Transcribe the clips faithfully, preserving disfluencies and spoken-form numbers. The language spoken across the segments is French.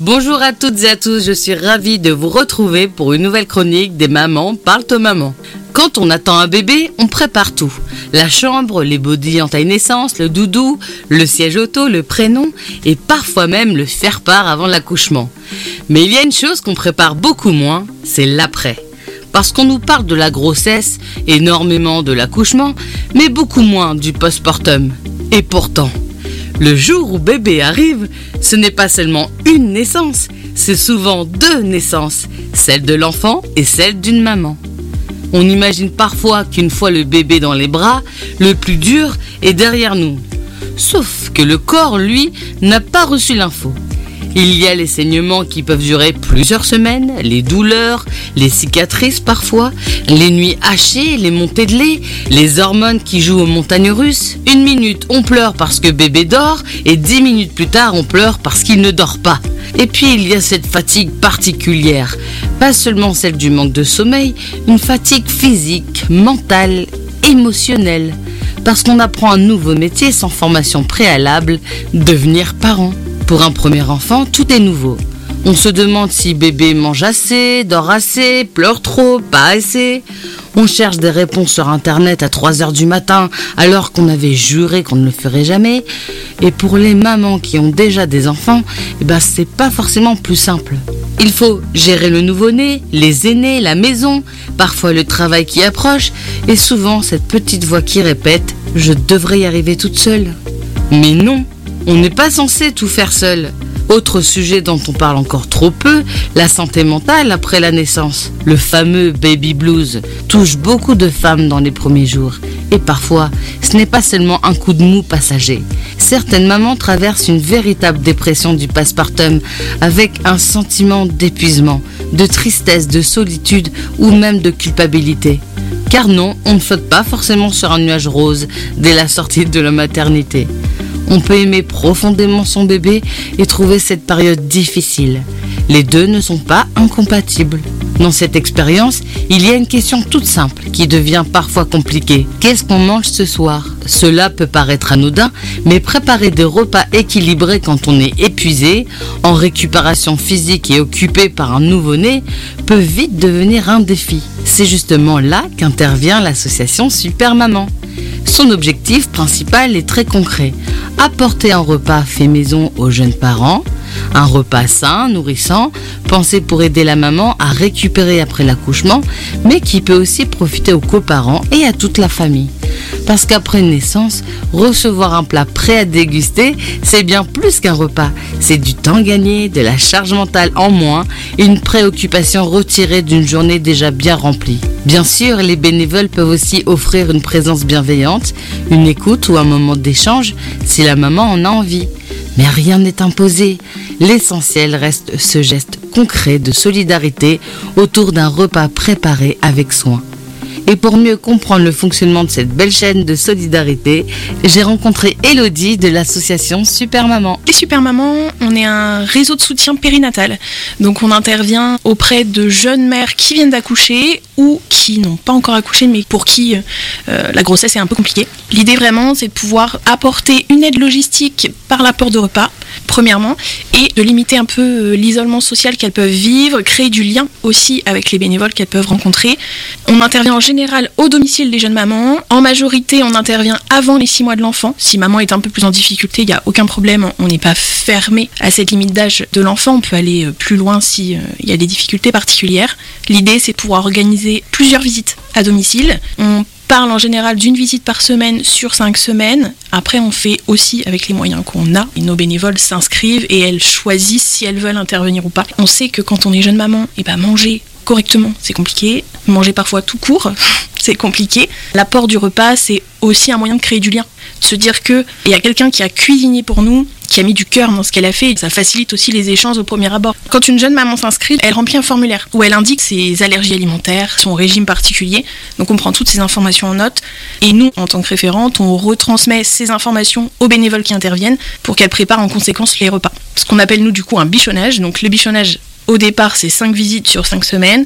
Bonjour à toutes et à tous, je suis ravie de vous retrouver pour une nouvelle chronique des mamans parlent aux mamans. Quand on attend un bébé, on prépare tout. La chambre, les bodys en taille naissance, le doudou, le siège auto, le prénom et parfois même le faire-part avant l'accouchement. Mais il y a une chose qu'on prépare beaucoup moins, c'est l'après. Parce qu'on nous parle de la grossesse, énormément de l'accouchement, mais beaucoup moins du postpartum. Et pourtant, le jour où bébé arrive, ce n'est pas seulement une naissance, c'est souvent deux naissances, celle de l'enfant et celle d'une maman. On imagine parfois qu'une fois le bébé dans les bras, le plus dur est derrière nous. Sauf que le corps, lui, n'a pas reçu l'info. Il y a les saignements qui peuvent durer plusieurs semaines, les douleurs, les cicatrices parfois, les nuits hachées, les montées de lait, les hormones qui jouent aux montagnes russes. Une minute, on pleure parce que bébé dort et dix minutes plus tard, on pleure parce qu'il ne dort pas. Et puis il y a cette fatigue particulière, pas seulement celle du manque de sommeil, une fatigue physique, mentale, émotionnelle. Parce qu'on apprend un nouveau métier sans formation préalable, devenir parent. Pour un premier enfant, tout est nouveau. On se demande si bébé mange assez, dort assez, pleure trop, pas assez. On cherche des réponses sur internet à trois heures du matin alors qu'on avait juré qu'on ne le ferait jamais. Et pour les mamans qui ont déjà des enfants, eh ben c'est pas forcément plus simple. Il faut gérer le nouveau-né, les aînés, la maison, parfois le travail qui approche et souvent cette petite voix qui répète « Je devrais y arriver toute seule ». Mais non, on n'est pas censé tout faire seul. Autre sujet dont on parle encore trop peu, la santé mentale après la naissance. Le fameux baby blues touche beaucoup de femmes dans les premiers jours. Et parfois, ce n'est pas seulement un coup de mou passager. Certaines mamans traversent une véritable dépression du postpartum avec un sentiment d'épuisement, de tristesse, de solitude ou même de culpabilité. Car non, on ne flotte pas forcément sur un nuage rose dès la sortie de la maternité. On peut aimer profondément son bébé et trouver cette période difficile. Les deux ne sont pas incompatibles. Dans cette expérience, il y a une question toute simple qui devient parfois compliquée. Qu'est-ce qu'on mange ce soir ? Cela peut paraître anodin, mais préparer des repas équilibrés quand on est épuisé, en récupération physique et occupé par un nouveau-né, peut vite devenir un défi. C'est justement là qu'intervient l'association Super Maman. Son objectif principal est très concret. Apporter un repas fait maison aux jeunes parents, un repas sain, nourrissant, pensé pour aider la maman à récupérer après l'accouchement, mais qui peut aussi profiter aux coparents et à toute la famille. Parce qu'après une naissance, recevoir un plat prêt à déguster, c'est bien plus qu'un repas. C'est du temps gagné, de la charge mentale en moins et une préoccupation retirée d'une journée déjà bien remplie. Bien sûr, les bénévoles peuvent aussi offrir une présence bienveillante, une écoute ou un moment d'échange si la maman en a envie. Mais rien n'est imposé. L'essentiel reste ce geste concret de solidarité autour d'un repas préparé avec soin. Et pour mieux comprendre le fonctionnement de cette belle chaîne de solidarité, j'ai rencontré Elodie de l'association Super Maman. Les Super Mamans, on est un réseau de soutien périnatal. Donc on intervient auprès de jeunes mères qui viennent d'accoucher ou qui n'ont pas encore accouché mais pour qui euh, la grossesse est un peu compliquée. L'idée vraiment, c'est de pouvoir apporter une aide logistique par l'apport de repas, premièrement, et de limiter un peu l'isolement social qu'elles peuvent vivre, créer du lien aussi avec les bénévoles qu'elles peuvent rencontrer. On intervient en général au domicile des jeunes mamans. En majorité, on intervient avant les six mois de l'enfant. Si maman est un peu plus en difficulté, il n'y a aucun problème, on n'est pas fermé à cette limite d'âge de l'enfant. On peut aller plus loin s'il y a des difficultés particulières. L'idée, c'est de pouvoir organiser plusieurs visites à domicile. On parle en général d'une visite par semaine sur cinq semaines. Après, on fait aussi avec les moyens qu'on a. Et nos bénévoles s'inscrivent et elles choisissent si elles veulent intervenir ou pas. On sait que quand on est jeune maman, et ben manger correctement, c'est compliqué. Manger parfois tout court, c'est compliqué. L'apport du repas, c'est aussi un moyen de créer du lien. De se dire qu'il y a quelqu'un qui a cuisiné pour nous, qui a mis du cœur dans ce qu'elle a fait. Ça facilite aussi les échanges au premier abord. Quand une jeune maman s'inscrit, elle remplit un formulaire où elle indique ses allergies alimentaires, son régime particulier. Donc on prend toutes ces informations en note. Et nous, en tant que référente, on retransmet ces informations aux bénévoles qui interviennent pour qu'elles préparent en conséquence les repas. Ce qu'on appelle nous du coup un bichonnage. Donc le bichonnage, au départ, c'est cinq visites sur cinq semaines.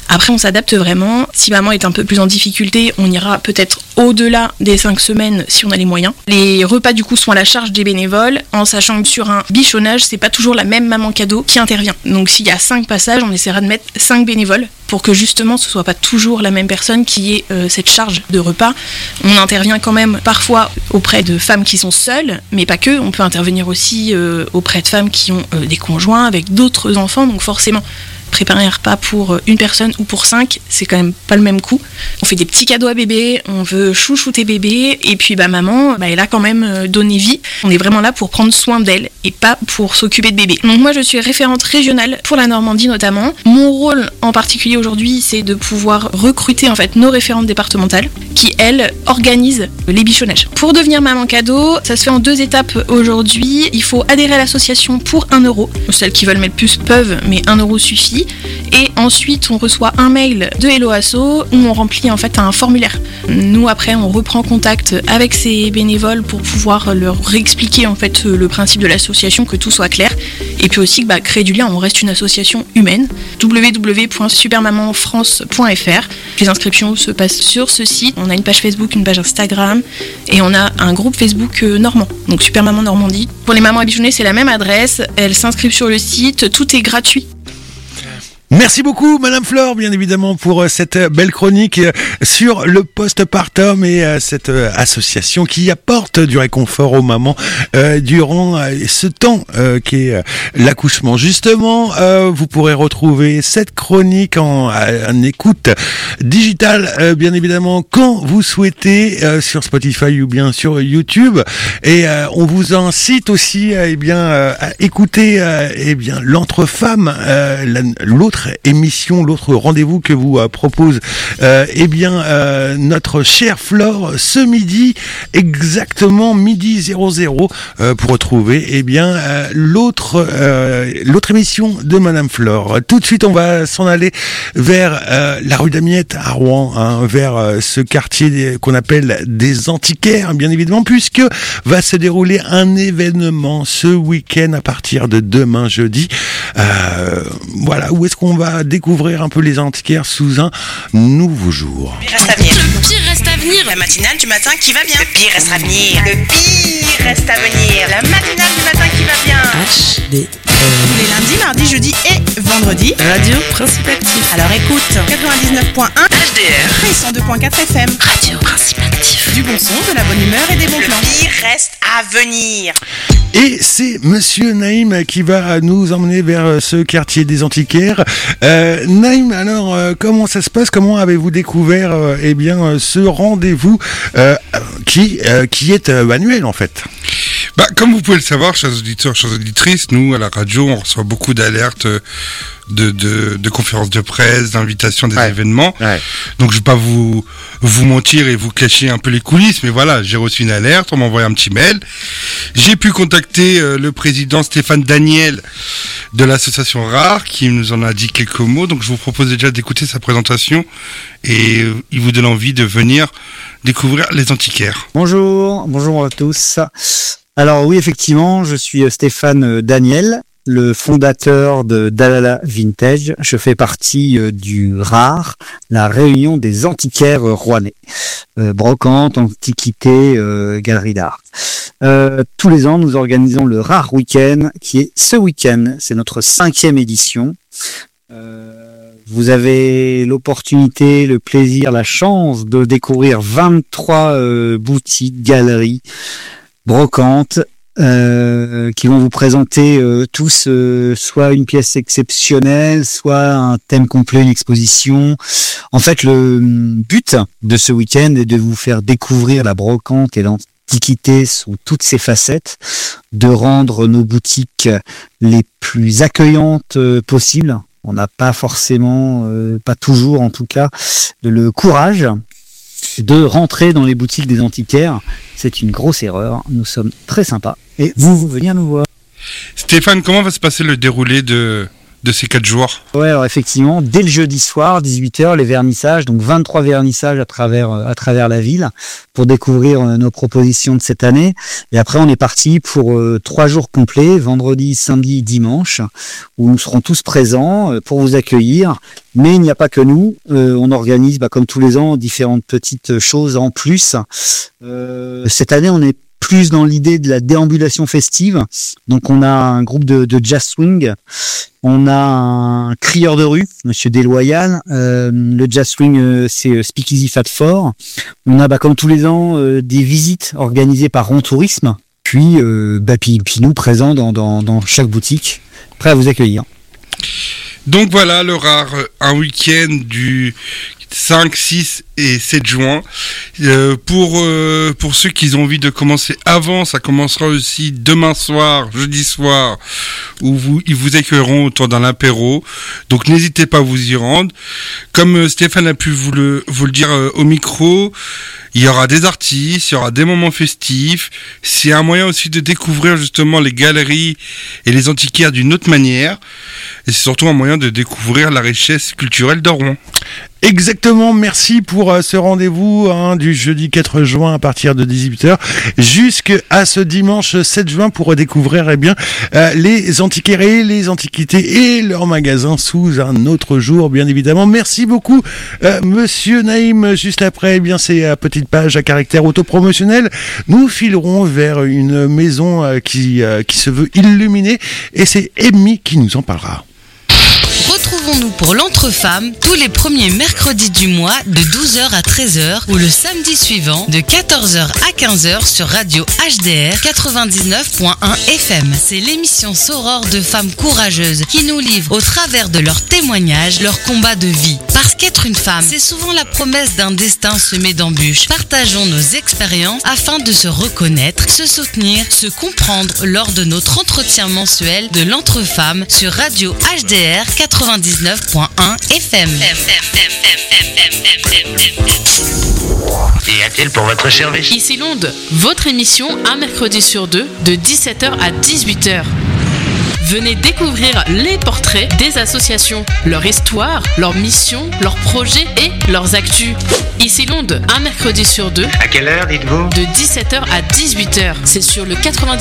Après, on s'adapte vraiment. Si maman est un peu plus en difficulté, on ira peut-être au-delà des cinq semaines si on a les moyens. Les repas, du coup, sont à la charge des bénévoles, en sachant que sur un bichonnage, c'est pas toujours la même maman cadeau qui intervient. Donc, s'il y a cinq passages, on essaiera de mettre cinq bénévoles pour que justement ce soit pas toujours la même personne qui ait euh, cette charge de repas. On intervient quand même parfois auprès de femmes qui sont seules, mais pas que. On peut intervenir aussi euh, auprès de femmes qui ont euh, des conjoints avec d'autres enfants, donc forcément préparer un repas pour une personne ou pour cinq, c'est quand même pas le même coût. On fait des petits cadeaux à bébé, on veut chouchouter bébé, et puis bah maman, bah, elle a quand même donné vie. On est vraiment là pour prendre soin d'elle et pas pour s'occuper de bébé. Donc moi je suis référente régionale pour la Normandie notamment. Mon rôle en particulier aujourd'hui, c'est de pouvoir recruter en fait nos référentes départementales qui elles organisent les bichonnages. Pour devenir maman cadeau, ça se fait en deux étapes aujourd'hui. Il faut adhérer à l'association pour un euro. Celles qui veulent mettre plus peuvent, mais un euro suffit. Et ensuite, on reçoit un mail de Hello Asso où on remplit en fait un formulaire. Nous, après, on reprend contact avec ces bénévoles pour pouvoir leur réexpliquer en fait le principe de l'association, que tout soit clair. Et puis aussi, bah, créer du lien. On reste une association humaine. w w w point supermaman france point f r. Les inscriptions se passent sur ce site. On a une page Facebook, une page Instagram et on a un groupe Facebook normand. Donc Super Maman Normandie. Pour les mamans à bichonner, c'est la même adresse. Elles s'inscrivent sur le site. Tout est gratuit. Merci beaucoup Madame Flore, bien évidemment, pour cette belle chronique sur le postpartum et cette association qui apporte du réconfort aux mamans euh, durant ce temps euh, qui est l'accouchement. Justement, euh, vous pourrez retrouver cette chronique en, en écoute digitale, euh, bien évidemment, quand vous souhaitez, euh, sur Spotify ou bien sur YouTube. Et euh, on vous incite aussi, euh, eh bien, euh, à écouter, euh, eh bien, l'Entre-Femmes, euh, la, l'autre émission, l'autre rendez-vous que vous euh, propose euh, eh bien euh, notre chère Flore ce midi, exactement midi zéro zéro, euh, pour retrouver eh bien euh, l'autre euh, l'autre émission de Madame Flore. Tout de suite, on va s'en aller vers euh, la rue d'Amiette à Rouen, hein, vers euh, ce quartier qu'on appelle des antiquaires, bien évidemment, puisque va se dérouler un événement ce week-end à partir de demain jeudi. Euh, voilà, où est-ce qu'on On va découvrir un peu les antiquaires sous un nouveau jour. Le pire reste à venir. Le pire reste à venir. La matinale du matin qui va bien. Le pire reste à venir. Le pire reste à venir. La matinale du matin qui va bien. H D Tous les lundis, mardis, jeudis et vendredis. Radio Principe Actif. Alors écoute, quatre-vingt-dix-neuf point un H D R et cent deux point quatre F M. Radio Principe Actif. Du bon son, de la bonne humeur et des bons plans. Le pire reste à venir. Et c'est Monsieur Naïm qui va nous emmener vers ce quartier des antiquaires. Euh, Naïm, alors euh, comment ça se passe? Comment avez-vous découvert euh, eh bien ce rendez-vous euh, qui euh, qui est euh, annuel en fait? Bah, comme vous pouvez le savoir, chers auditeurs, chers auditrices, nous à la radio, on reçoit beaucoup d'alertes, de, de, de conférences de presse, d'invitations des ouais. événements. Ouais. Donc je vais pas vous vous mentir et vous cacher un peu les coulisses, mais voilà, j'ai reçu une alerte, on m'a envoyé un petit mail. J'ai pu contacter euh, le président Stéphane Daniel de l'association Rare, qui nous en a dit quelques mots. Donc je vous propose déjà d'écouter sa présentation et euh, il vous donne envie de venir découvrir les antiquaires. Bonjour, bonjour à tous. Alors oui, effectivement, je suis Stéphane Daniel, le fondateur de Dalala Vintage. Je fais partie euh, du Rare, la réunion des antiquaires rouennais. Euh, brocante, antiquité, euh, galerie d'art. Euh, tous les ans, nous organisons le Rare Week-end, qui est ce week-end. C'est notre cinquième édition. Euh, vous avez l'opportunité, le plaisir, la chance de découvrir vingt-trois euh, boutiques, galeries, brocantes, euh, qui vont vous présenter euh, tous euh, soit une pièce exceptionnelle, soit un thème complet, une exposition. En fait, le but de ce week-end est de vous faire découvrir la brocante et l'antiquité sous toutes ses facettes, de rendre nos boutiques les plus accueillantes euh, possibles. On n'a pas forcément, euh, pas toujours en tout cas, le courage de rentrer dans les boutiques des antiquaires. C'est une grosse erreur. Nous sommes très sympas et vous, vous venez nous voir. Stéphane, comment va se passer le déroulé de, de ces quatre jours? Ouais, alors effectivement, dès le jeudi soir, dix-huit heures, les vernissages, donc vingt-trois vernissages à travers à travers la ville pour découvrir nos propositions de cette année. Et après, on est parti pour euh, trois jours complets, vendredi, samedi, dimanche, où nous serons tous présents euh, pour vous accueillir. Mais il n'y a pas que nous. Euh, on organise, bah, comme tous les ans, différentes petites choses en plus. Euh, cette année, on est plus dans l'idée de la déambulation festive. Donc, on a un groupe de, de jazz swing. On a un crieur de rue, Monsieur Desloyal. Euh, le jazz swing, euh, c'est Speakeasy Fat Four. On a, bah, comme tous les ans, euh, des visites organisées par Rond Tourisme. Puis, euh, bah, puis, puis nous présents dans, dans, dans chaque boutique, prêts à vous accueillir. Donc voilà, le rare, un week-end du cinq, six et sept juin. Euh, pour euh, pour ceux qui ont envie de commencer avant, ça commencera aussi demain soir, jeudi soir, où vous, ils vous accueilleront autour d'un apéro. Donc n'hésitez pas à vous y rendre. Comme euh, Stéphane a pu vous le, vous le dire euh, au micro, il y aura des artistes, il y aura des moments festifs. C'est un moyen aussi de découvrir justement les galeries et les antiquaires d'une autre manière. Et c'est surtout un moyen de découvrir la richesse culturelle de Rouen. Exactement, merci pour euh, ce rendez-vous hein, du jeudi quatre juin à partir de dix-huit heures jusqu'à ce dimanche sept juin pour redécouvrir eh bien, euh, les antiquaires, les antiquités et leurs magasins sous un autre jour, bien évidemment. Merci beaucoup, euh, Monsieur Naïm. Juste après, eh bien, ces euh, petites pages à caractère autopromotionnel, nous filerons vers une maison euh, qui, euh, qui se veut illuminée et c'est Amy qui nous en parlera. Retrouvons-nous pour l'Entre-Femmes tous les premiers mercredis du mois de douze heures à treize heures ou le samedi suivant de quatorze heures à quinze heures sur Radio H D R quatre-vingt-dix-neuf point un F M. C'est l'émission Soror de femmes courageuses qui nous livrent au travers de leurs témoignages leur combat de vie. Parce qu'être une femme, c'est souvent la promesse d'un destin semé d'embûches. Partageons nos expériences afin de se reconnaître, se soutenir, se comprendre lors de notre entretien mensuel de l'Entre-Femmes sur Radio H D R quatre-vingt-dix-neuf point un F M. Y a-t-il pour votre service? Ici Londres, votre émission un mercredi sur deux de dix-sept heures à dix-huit heures. Venez découvrir les portraits des associations, leur histoire, leur mission, leurs projets et leurs actus. Ici Londres, un mercredi sur deux. À quelle heure dites-vous? De dix-sept heures à dix-huit heures. C'est sur le quatre-vingt-dix-neuf